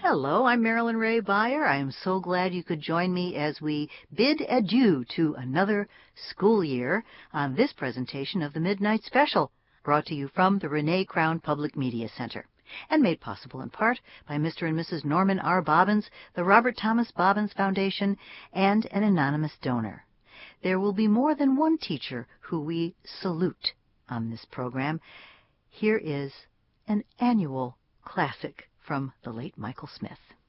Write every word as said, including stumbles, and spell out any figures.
Hello, I'm Marilyn Ray Beyer. I am so glad you could join me as we bid adieu to another school year on this presentation of the Midnight Special, brought to you from the Renee Crown Public Media Center, and made possible in part by Mister and Missus Norman R. Bobbins, the Robert Thomas Bobbins Foundation, and an anonymous donor. There will be more than one teacher who we salute on this program. Here is an annual classic from the late Michael Smith.